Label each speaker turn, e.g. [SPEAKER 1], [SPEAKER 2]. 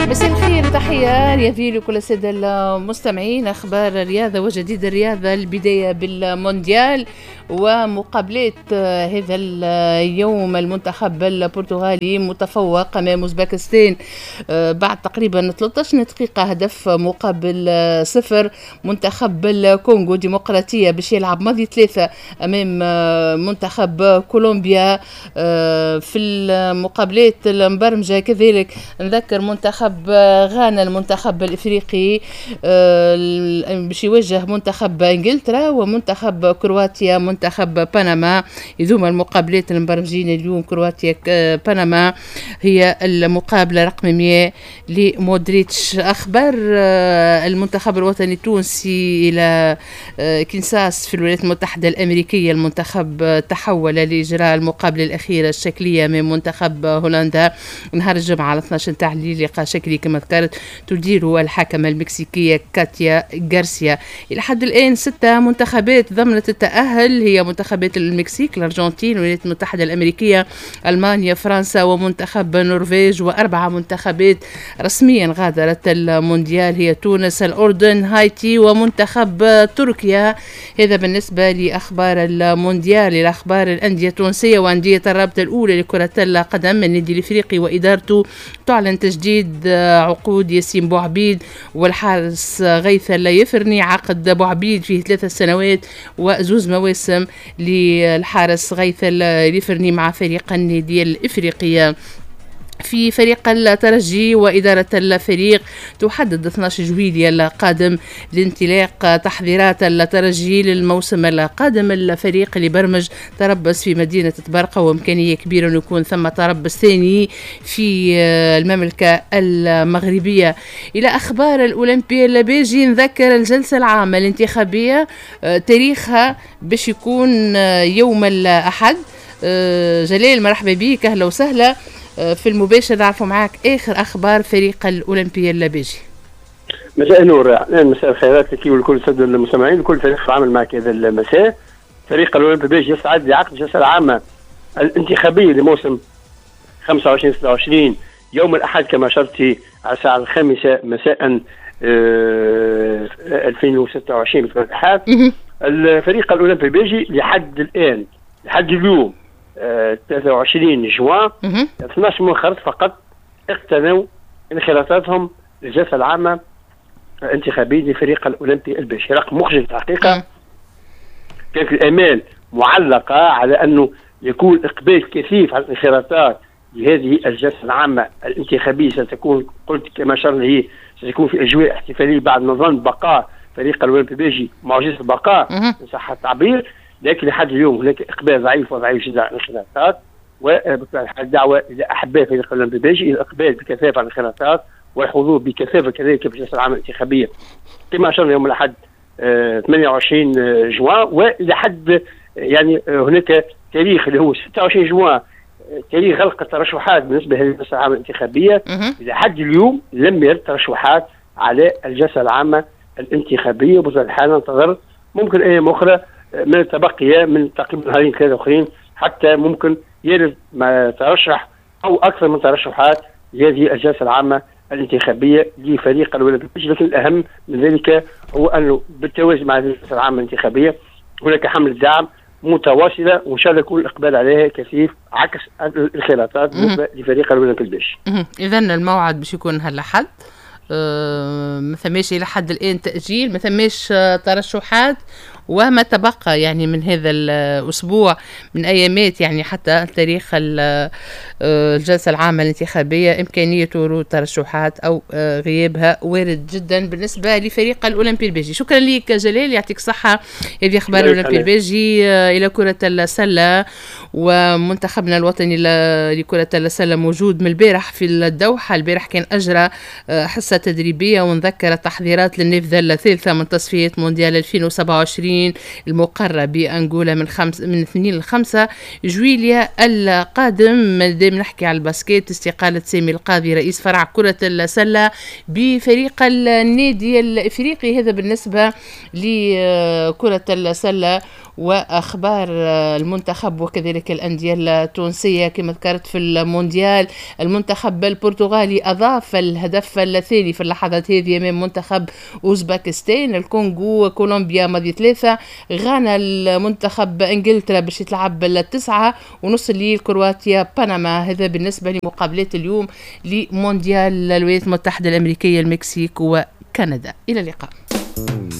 [SPEAKER 1] مساء الخير، تحية رياضية لكل السادة المستمعين. أخبار الرياضة وجديد الرياضة، البداية بالمونديال ومقابلات هذا اليوم. المنتخب البرتغالي متفوق أمام أوزبكستان بعد تقريبا 13 دقيقة، هدف مقابل 0. منتخب الكونغو ديمقراطية باش يلعب ماضي 3 أمام منتخب كولومبيا. في المقابلات المبرمجة كذلك نذكر منتخب غانا المنتخب الإفريقي باش يواجه منتخب إنجلترا، ومنتخب كرواتيا منتخب بنما. يذوم المقابلات المبرمجين اليوم. كرواتيا بنما هي المقابلة رقم 100 لمودريتش. أخبار المنتخب الوطني التونسي إلى كنساس في الولايات المتحدة الأمريكية. المنتخب تحول لإجراء المقابلة الأخيرة الشكلية من منتخب هولندا نهار الجمعة على 12 تاع الليل. لقاء شكلي كما ذكرت تديره الحكمة المكسيكية كاتيا غارسيا. إلى حد الآن 6 منتخبات ضمنت التأهل، هي منتخبات المكسيك، الأرجنتين، الولايات المتحدة الأمريكية، ألمانيا، فرنسا ومنتخب النرويج. و4 منتخبات رسميا غادرت المونديال، هي تونس، الأردن، هايتي ومنتخب تركيا. هذا بالنسبة لأخبار المونديال. إلى أخبار الأندية التونسية وأندية الرابطة الأولى لكرة القدم، النادي الإفريقي وإدارته تعلن تجديد عقود ياسين بوعبيد والحارس غيث الليفرني. عقد بوعبيد فيه 3 سنوات و2 مواسم للحارس غيث الليفرني مع فريق النادي الإفريقي. في فريق الترجي وإدارة الفريق تحدد 12 جويلية القادم لانطلاق تحضيرات الترجي للموسم القادم. الفريق اللي برمج تربص في مدينة تبرقة، وإمكانية كبيرة أن يكون ثم تربص ثاني في المملكة المغربية. إلى أخبار الأولمبية اللباجي، نذكر الجلسة العامة الانتخابية تاريخها باش يكون يوم الأحد. جلال مرحبا بك، أهلا وسهلا في المباشر. نعرفوا معاك آخر أخبار فريق الأولمبية اللباجي.
[SPEAKER 2] مساء النور، مساء الخيرات لك ولكل السادة المستمعين وكل فريق العمل معك هذا المساء. فريق الأولمبي اللباجي يستعد لعقد الجلسة العامة الانتخابية لموسم 25-26 يوم الأحد كما شرتي على الساعة 5 مساء 2026 بطبيعة الحال. الفريق الأولمبي اللباجي لحد اليوم 23 جوان 12 منخرط فقط اقتنوا انخراطاتهم للجلسة العامة الانتخابية لفريق الأولمبي اللباجي. رقم مخجل الحقيقة. كانت الآمال معلقة على أنه يكون إقبال كثيف على الانخراطات لهذه الجلسة العامة الانتخابية. ستكون قلت كما شرنا هي ستكون في أجواء احتفالية بعد نظام بقاء فريق الأولمبي اللباجي، معجزة البقاء إن صح التعبير. لكن لحد اليوم هناك إقبال ضعيف وضعيف جدا على الانخراطات، وبطبيعة الحال دعوة إلى أحباء فريق الأولمبي اللباجي إلى الإقبال بكثافة على الانخراطات والحضور بكثافة كذلك في الجلسة العامة الانتخابية كما أشرنا يوم الأحد 28 جوان. وإلى حد يعني هناك تاريخ اللي هو 26 جوان تاريخ غلق الترشحات بالنسبة للجلسة العامة الانتخابية. إلى حد اليوم لم يرد ترشحات على الجلسة العامة الانتخابية. بطبيعة الحال ننتظر ممكن أيام أخرى من التبقية من تقريبا نهارين 3 أخرين حتى ممكن يرد ما ترشح أو أكثر من ترشحات لهذه الجلسة العامة الانتخابية لفريق الأولمبي اللباجي. لكن الأهم من ذلك هو أنه بالتوازي مع الجلسة العامة الانتخابية هناك حملة دعم متواصلة وإن شاء الله يكون الإقبال عليها كثيف عكس الانخراطات بالنسبة لفريق الأولمبي اللباجي.
[SPEAKER 1] إذن الموعد باش يكون هالحد، ما ثماش إلى حد الآن تأجيل، ما ثماش ترشحات، وما تبقى يعني من هذا الأسبوع من أيامات يعني حتى تاريخ الجلسة العامة الانتخابية إمكانية ورود ترشحات أو غيابها وارد جدا بالنسبة لفريق الأولمبي اللباجي. شكرا لك جلال، يعطيك الصحة. هذه أخبار الأولمبي اللباجي. إلى كرة السلة، ومنتخبنا الوطني لكرة السلة موجود من البارح في الدوحة. البارح كان أجرى حصة تدريبية ونذكر التحضيرات للنافذة الثالثة من تصفيات مونديال 2027 المقرة بأنغولا من 2 ل5 جويليا القادم. مادام نحكي على الباسكيت، استقالة سامي القاضي رئيس فرع كرة السلة بفريق النادي الإفريقي. هذا بالنسبة لكرة السلة. وأخبار المنتخب وكذلك الأندية التونسية. كما ذكرت في المونديال المنتخب البرتغالي أضاف الهدف الثاني في اللحظات هذه أمام منتخب أوزباكستان. الكونغو كولومبيا ماضي 3. غانا المنتخب إنجلترا باش يتلعب 9:30 الليل. كرواتيا بنما. هذا بالنسبة لمقابلات اليوم لمونديال الولايات المتحدة الأمريكية المكسيك وكندا. إلى اللقاء.